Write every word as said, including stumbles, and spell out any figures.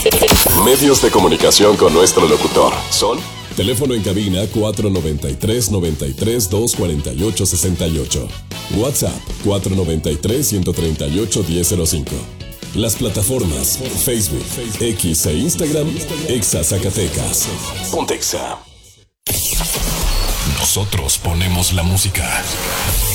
Medios de comunicación con nuestro locutor son: teléfono en cabina cuatro noventa y tres, noventa y tres, doscientos cuarenta y ocho, sesenta y ocho. WhatsApp cuatro noventa y tres, ciento treinta y ocho, diez cero cinco. Las plataformas Facebook, X e Instagram, Exa Zacatecas. Ponte Exa. Nosotros ponemos la música.